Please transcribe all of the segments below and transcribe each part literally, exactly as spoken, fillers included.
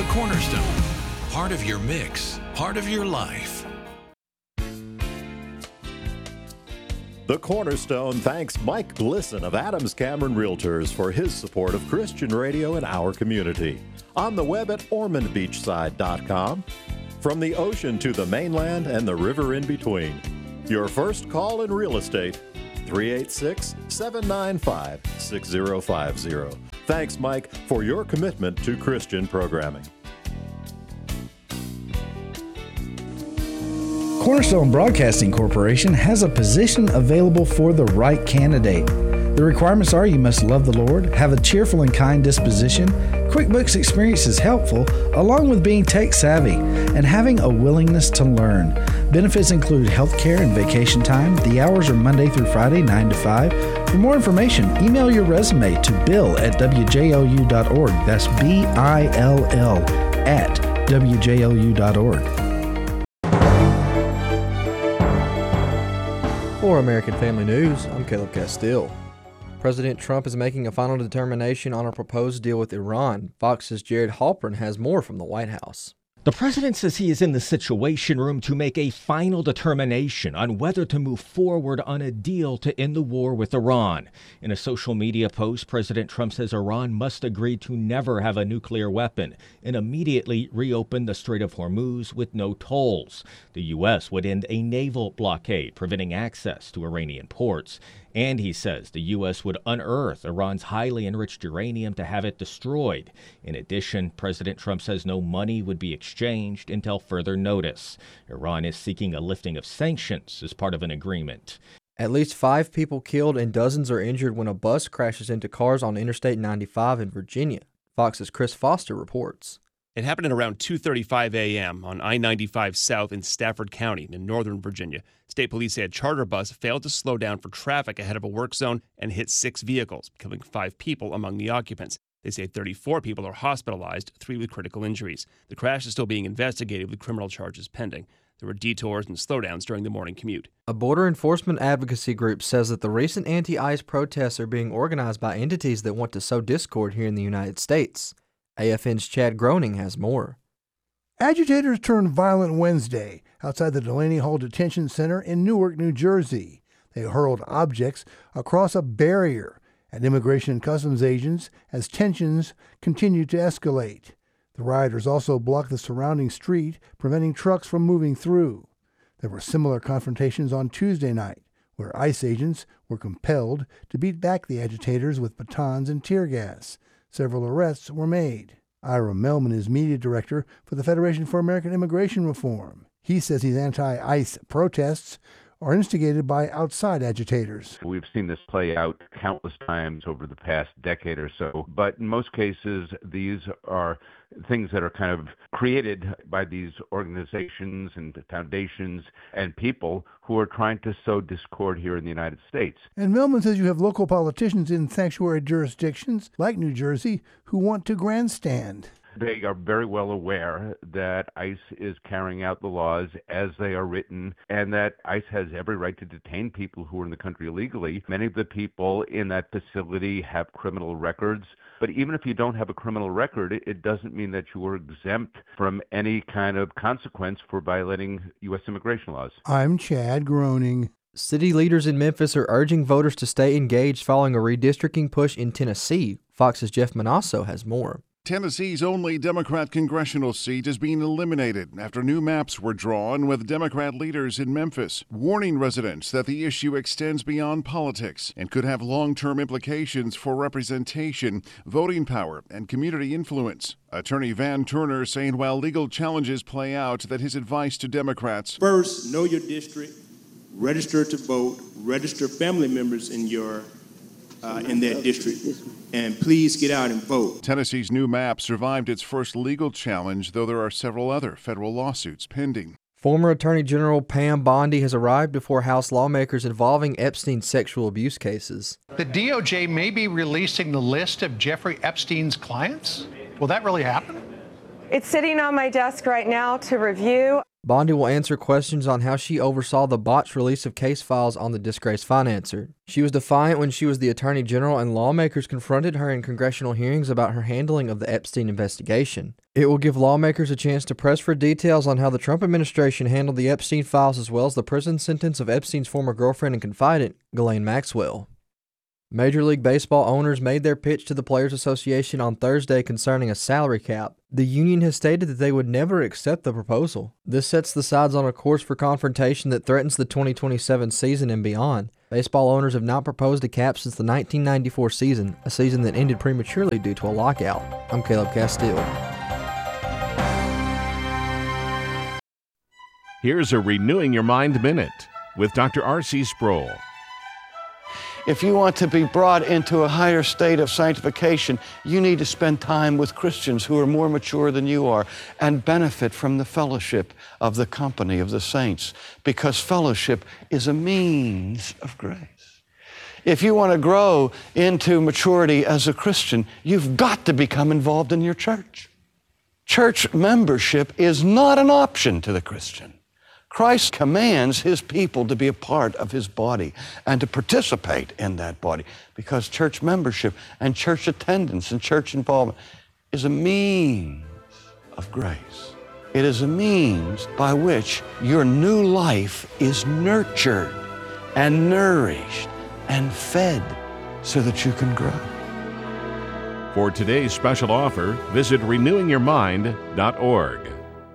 The Cornerstone. Part of your mix, part of your life. The Cornerstone thanks Mike Glisson of Adams Cameron Realtors for his support of Christian radio in our community. On the web at ormond beachside dot com. From the ocean to the mainland and the river in between. Your first call in real estate, three eight six, seven nine five, six zero five zero. Thanks, Mike, for your commitment to Christian programming. Cornerstone Broadcasting Corporation has a position available for the right candidate. The requirements are you must love the Lord, have a cheerful and kind disposition, QuickBooks experience is helpful, along with being tech savvy, and having a willingness to learn. Benefits include health care and vacation time. The hours are Monday through Friday, nine to five. For more information, email your resume to bill at w j o u dot org. That's B I L L at w j o u dot org. For American Family News, I'm Caleb Castile. President Trump is making a final determination on a proposed deal with Iran. Fox's Jared Halpern has more from the White House. The president says he is in the Situation Room to make a final determination on whether to move forward on a deal to end the war with Iran. In a social media post, President Trump says Iran must agree to never have a nuclear weapon and immediately reopen the Strait of Hormuz with no tolls. The U S would end a naval blockade, preventing access to Iranian ports. And he says the U S would unearth Iran's highly enriched uranium to have it destroyed. In addition, President Trump says no money would be exchanged until further notice. Iran is seeking a lifting of sanctions as part of an agreement. At least five people killed and dozens are injured when a bus crashes into cars on Interstate ninety-five in Virginia. Fox's Chris Foster reports. It happened at around two thirty-five a.m. on I ninety-five South in Stafford County in northern Virginia. State police say a charter bus failed to slow down for traffic ahead of a work zone and hit six vehicles, killing five people among the occupants. They say thirty-four people are hospitalized, three with critical injuries. The crash is still being investigated with criminal charges pending. There were detours and slowdowns during the morning commute. A border enforcement advocacy group says that the recent anti-ICE protests are being organized by entities that want to sow discord here in the United States. A F N's Chad Groening has more. Agitators turned violent Wednesday outside the Delaney Hall Detention Center in Newark, New Jersey. They hurled objects across a barrier at Immigration and Customs agents as tensions continued to escalate. The rioters also blocked the surrounding street, preventing trucks from moving through. There were similar confrontations on Tuesday night, where ICE agents were compelled to beat back the agitators with batons and tear gas. Several arrests were made. Ira Melman is media director for the Federation for American Immigration Reform. He says these anti-ICE protests are instigated by outside agitators. We've seen this play out countless times over the past decade or so, but in most cases, these are things that are kind of created by these organizations and foundations and people who are trying to sow discord here in the United States. And Melman says you have local politicians in sanctuary jurisdictions like New Jersey who want to grandstand. They are very well aware that ICE is carrying out the laws as they are written and that ICE has every right to detain people who are in the country illegally. Many of the people in that facility have criminal records, but even if you don't have a criminal record, it doesn't mean that you are exempt from any kind of consequence for violating U S immigration laws. I'm Chad Groening. City leaders in Memphis are urging voters to stay engaged following a redistricting push in Tennessee. Fox's Jeff Manasso has more. Tennessee's only Democrat congressional seat is being eliminated after new maps were drawn with Democrat leaders in Memphis warning residents that the issue extends beyond politics and could have long-term implications for representation, voting power, and community influence. Attorney Van Turner saying while legal challenges play out, that his advice to Democrats: first, know your district, register to vote, register family members in your Uh, in that district, and please get out and vote. Tennessee's new map survived its first legal challenge, though there are several other federal lawsuits pending. Former Attorney General Pam Bondi has arrived before House lawmakers involving Epstein's sexual abuse cases. The D O J may be releasing the list of Jeffrey Epstein's clients. Will that really happen? It's sitting on my desk right now to review. Bondi will answer questions on how she oversaw the botched release of case files on the disgraced financer. She was defiant when she was the Attorney General and lawmakers confronted her in congressional hearings about her handling of the Epstein investigation. It will give lawmakers a chance to press for details on how the Trump administration handled the Epstein files as well as the prison sentence of Epstein's former girlfriend and confidant, Ghislaine Maxwell. Major League Baseball owners made their pitch to the Players Association on Thursday concerning a salary cap. The union has stated that they would never accept the proposal. This sets the sides on a course for confrontation that threatens the twenty twenty-seven season and beyond. Baseball owners have not proposed a cap since the nineteen ninety-four season, a season that ended prematurely due to a lockout. I'm Caleb Castile. Here's a Renewing Your Mind Minute with Doctor R C Sproul. If you want to be brought into a higher state of sanctification, you need to spend time with Christians who are more mature than you are and benefit from the fellowship of the company of the saints, because fellowship is a means of grace. If you want to grow into maturity as a Christian, you've got to become involved in your church. Church membership is not an option to the Christian. Christ commands his people to be a part of his body and to participate in that body, because church membership and church attendance and church involvement is a means of grace. It is a means by which your new life is nurtured and nourished and fed so that you can grow. For today's special offer, visit renewing your mind dot org.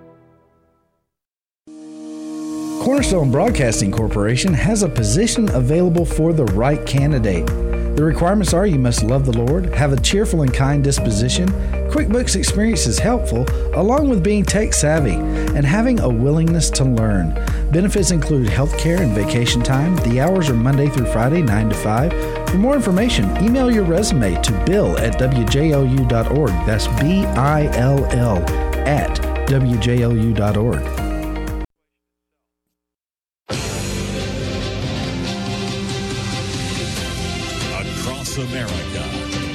Cornerstone Broadcasting Corporation has a position available for the right candidate. The requirements are you must love the Lord, have a cheerful and kind disposition, QuickBooks experience is helpful, along with being tech savvy and having a willingness to learn. Benefits include health care and vacation time. The hours are Monday through Friday, nine to five. For more information, email your resume to bill at w j l u dot org. That's B I L L at w j l u dot org. Across America,